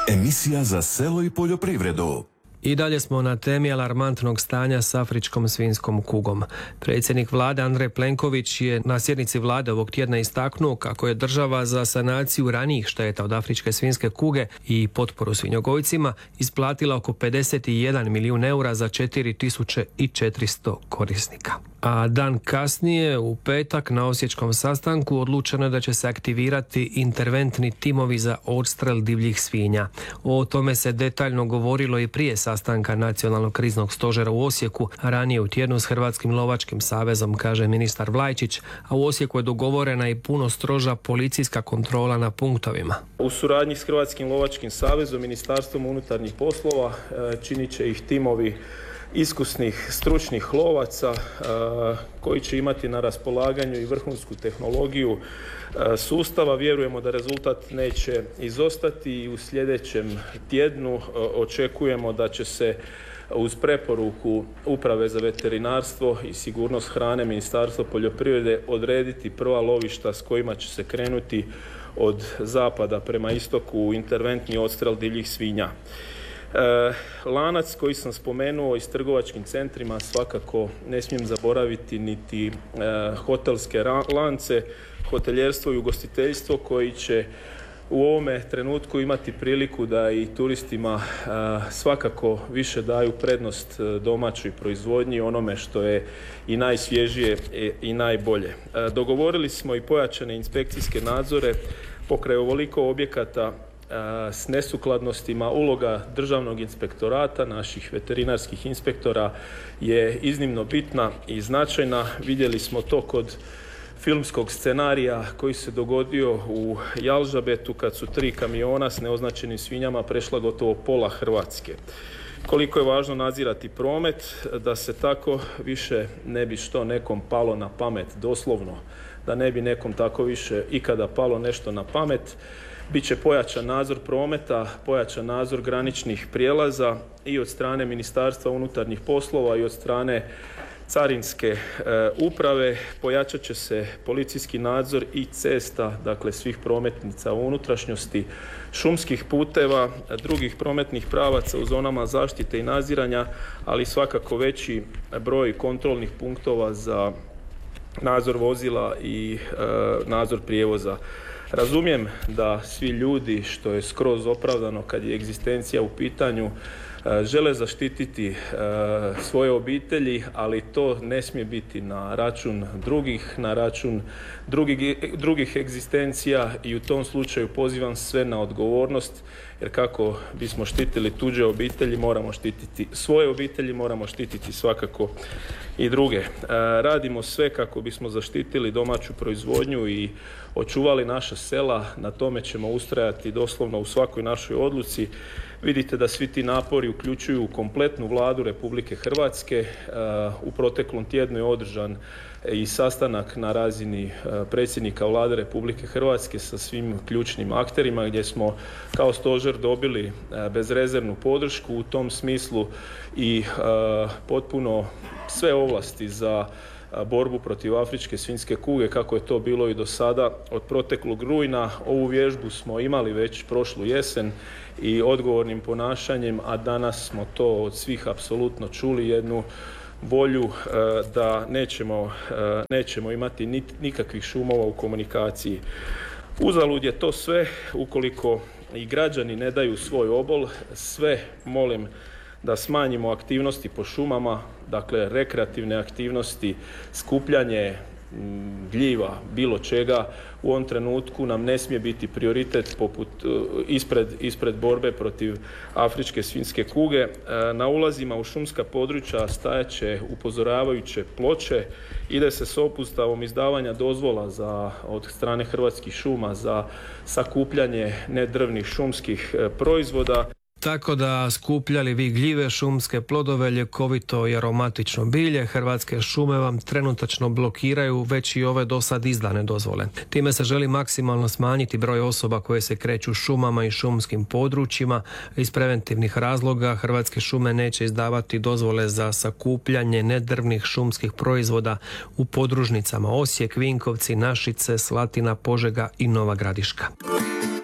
Emisija za selo i poljoprivredu. I dalje smo na temi alarmantnog stanja s afričkom svinjskom kugom. Predsjednik vlade Andrej Plenković je na sjednici vlade ovog tjedna istaknuo kako je država za sanaciju ranijih šteta od afričke svinjske kuge i potporu svinjogojcima isplatila oko 51 milijun eura za 4400 korisnika. A dan kasnije, u petak, na osječkom sastanku odlučeno je da će se aktivirati interventni timovi za odstrel divljih svinja. O tome se detaljno govorilo i prije sastanka Nacionalnog kriznog stožera u Osijeku, a ranije u tjednu s Hrvatskim lovačkim savezom, kaže ministar Vlajčić, a u Osijeku je dogovorena i puno stroža policijska kontrola na punktovima. U suradnji s Hrvatskim lovačkim savezom, Ministarstvom unutarnjih poslova činit će ih timovi iskusnih stručnih lovaca koji će imati na raspolaganju i vrhunsku tehnologiju sustava. Vjerujemo da rezultat neće izostati i u sljedećem tjednu očekujemo da će se uz preporuku Uprave za veterinarstvo i sigurnost hrane Ministarstva poljoprivrede odrediti prva lovišta s kojima će se krenuti od zapada prema istoku u interventni odstrel divljih svinja. Lanac koji sam spomenuo i s trgovačkim centrima svakako ne smijem zaboraviti niti hotelske lance, hoteljerstvo i ugostiteljstvo koji će u ovome trenutku imati priliku da i turistima svakako više daju prednost domaćoj proizvodnji, onome što je i najsvježije i najbolje. Dogovorili smo i pojačane inspekcijske nadzore pokraj ovoliko objekata s nesukladnostima. Uloga državnog inspektorata, naših veterinarskih inspektora je iznimno bitna i značajna. Vidjeli smo to kod filmskog scenarija koji se dogodio u Jalžabetu kad su 3 kamiona s neoznačenim svinjama prešla gotovo pola Hrvatske. Koliko je važno nadzirati promet, da se tako više ne bi što nekom palo na pamet, doslovno, da ne bi nekom tako više ikada palo nešto na pamet. Biće pojačan nadzor prometa, pojačan nadzor graničnih prijelaza i od strane Ministarstva unutarnjih poslova i od strane Carinske uprave. Pojačat će se policijski nadzor i cesta, dakle svih prometnica u unutrašnjosti, šumskih puteva, drugih prometnih pravaca u zonama zaštite i nadziranja, ali svakako veći broj kontrolnih punktova za nadzor vozila i nadzor prijevoza. Razumijem da svi ljudi, što je skroz opravdano kad je egzistencija u pitanju, žele zaštititi svoje obitelji, ali to ne smije biti na račun drugih, na račun drugih egzistencija i u tom slučaju pozivam sve na odgovornost, jer kako bismo štitili tuđe obitelji, moramo štititi svoje obitelji, moramo štititi svakako i druge. Radimo sve kako bismo zaštitili domaću proizvodnju i očuvali naša sela, na tome ćemo ustrajati doslovno u svakoj našoj odluci. Vidite da svi ti napori uključuju kompletnu vladu Republike Hrvatske. U proteklom tjednu je održan i sastanak na razini predsjednika vlade Republike Hrvatske sa svim ključnim akterima gdje smo kao stožer dobili bezrezervnu podršku u tom smislu i potpuno sve ovlasti za borbu protiv afričke svinjske kuge kako je to bilo i do sada. Od proteklog rujna ovu vježbu smo imali već prošlu jesen i odgovornim ponašanjem, a danas smo to od svih apsolutno čuli, jednu volju da nećemo imati nikakvih šumova u komunikaciji. Uzalud je to sve ukoliko i građani ne daju svoj obol. Sve molim da smanjimo aktivnosti po šumama, dakle rekreativne aktivnosti, skupljanje gljiva, bilo čega. U ovom trenutku nam ne smije biti prioritet ispred borbe protiv afričke svinjske kuge. Na ulazima u šumska područja stajaće upozoravajuće ploče. Ide se s opustavom izdavanja dozvola od strane Hrvatskih šuma za sakupljanje nedrvnih šumskih proizvoda. Tako da skupljali vi gljive, šumske plodove, ljekovito i aromatično bilje, Hrvatske šume vam trenutačno blokiraju već i ove do sad izdane dozvole. Time se želi maksimalno smanjiti broj osoba koje se kreću šumama i šumskim područjima. Iz preventivnih razloga Hrvatske šume neće izdavati dozvole za sakupljanje nedrvnih šumskih proizvoda u podružnicama Osijek, Vinkovci, Našice, Slatina, Požega i Nova Gradiška.